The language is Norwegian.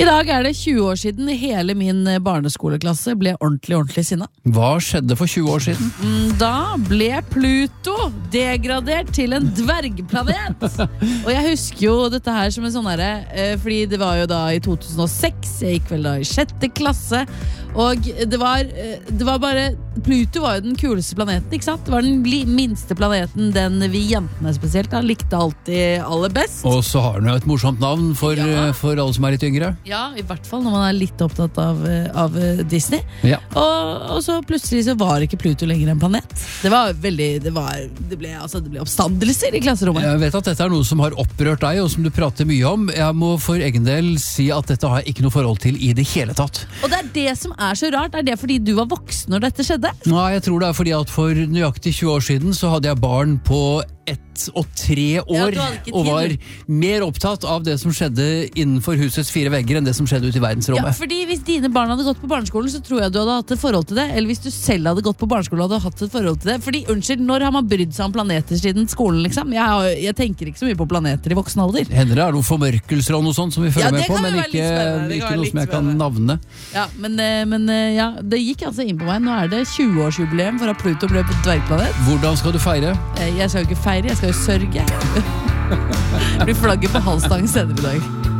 I dag det 20 år siden hele min barneskoleklasse ble ordentlig sinna. Hva skjedde for 20 år siden? Da ble Pluto degradert til en dvergplanet. Og jeg husker jo dette her som en sånn herre, fordi det var jo da i 2006, jeg gikk vel da i 6. klasse, og det var bare, Pluto var jo den kuleste planeten, ikke sant? Det var den minste planeten, den vi jentene spesielt da, likte alltid aller best. Og så har den jo et morsomt navn for alle som litt yngre. Ja, i hvert fall når man litt opptatt av Disney. Ja. Og så plutselig så var ikke Pluto lenger en planet. Det ble oppstandelser i klasserommet. Jeg vet at dette noe som har opprørt deg, og som du prater mye om. Jeg må for egen del si at dette har jeg ikke noe forhold til i det hele tatt. Og det som så rart, det fordi du var voksen når dette skjedde? Nei, jeg tror det fordi at for nøyaktig 20 år siden så hadde jeg barn på 1 og 3 år, og var mer opptatt av det som skjedde innenfor husets 4 vegger enn det som skjedde ute i verdensrommet. Ja, fordi hvis dine barn hadde gått på barneskolen, så tror jeg du hadde hatt et forhold til det, eller hvis du selv hadde gått på barneskolen, hadde hatt et forhold til det. Fordi, unnskyld, når har man brydd seg om planeter siden skolen, liksom? Jeg tenker ikke så mye på planeter i voksen alder. Hender det noen formørkelser og noe sånt som vi følger med på, men ikke noe som jeg kan navne. Ja, men det gikk altså inn på meg. Nå det 20-årsjubileum for at Pluto ble på dvergplanet. Hvordan skal du feire? Jeg skal jo ikke feire, jeg skal jo sørge. Det blir flagget på halvstangen senere i dag.